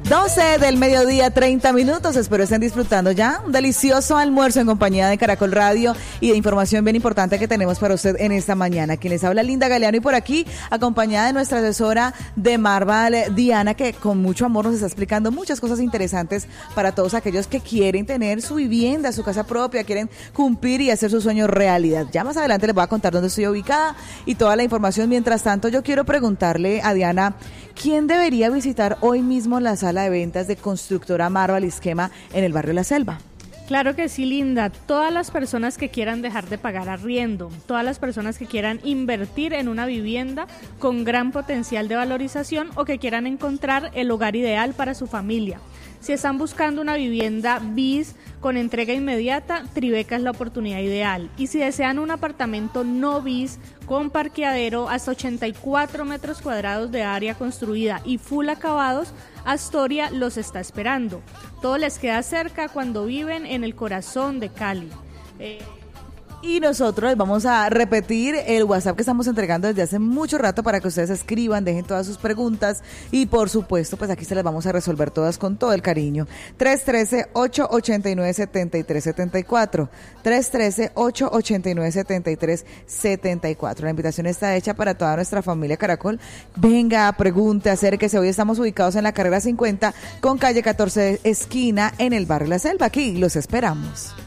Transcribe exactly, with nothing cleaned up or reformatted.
doce del mediodía, treinta minutos. Espero estén disfrutando ya un delicioso almuerzo en compañía de Caracol Radio y de información bien importante que tenemos para usted en esta mañana. Quien les habla, Linda Galeano, y por aquí acompañada de nuestra asesora de Marval, Diana, que con mucho amor nos está explicando muchas cosas interesantes para todos aquellos que quieren tener su vivienda, su casa propia, quieren cumplir y hacer su sueño realidad. Ya más adelante les voy a contar dónde estoy ubicada y toda la información. Mientras tanto, yo quiero preguntarle a Diana, ¿quién debería visitar hoy mismo la sala de ventas de Constructora Marval y Esquema en el barrio La Selva? Claro que sí, Linda. Todas las personas que quieran dejar de pagar arriendo, todas las personas que quieran invertir en una vivienda con gran potencial de valorización o que quieran encontrar el hogar ideal para su familia. Si están buscando una vivienda bis con entrega inmediata, Tribeca es la oportunidad ideal. Y si desean un apartamento no bis con parqueadero hasta ochenta y cuatro metros cuadrados de área construida y full acabados, Astoria los está esperando. Todo les queda cerca cuando viven en el corazón de Cali. Eh, Y nosotros les vamos a repetir el WhatsApp que estamos entregando desde hace mucho rato para que ustedes escriban, dejen todas sus preguntas y por supuesto pues aquí se las vamos a resolver todas con todo el cariño. tres uno tres, ocho ocho nueve, siete tres siete cuatro, tres uno tres, ocho ocho nueve, siete tres siete cuatro. La invitación está hecha para toda nuestra familia Caracol. Venga, pregunte, acérquese. Hoy estamos ubicados en la carrera cincuenta con calle catorce esquina en el barrio La Selva. Aquí los esperamos.